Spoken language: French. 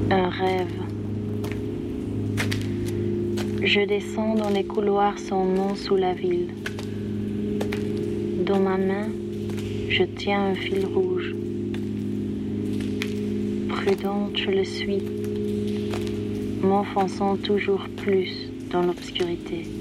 Un rêve. Je descends dans les couloirs sans nom sous la ville. Dans ma main, je tiens un fil rouge. Prudente, je le suis, m'enfonçant toujours plus dans l'obscurité.